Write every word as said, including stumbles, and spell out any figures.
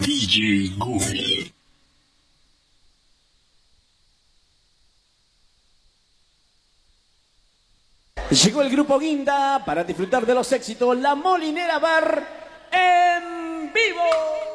D J Gumi. Llegó el grupo Guinda para disfrutar de los éxitos La Molinera Bar en vivo.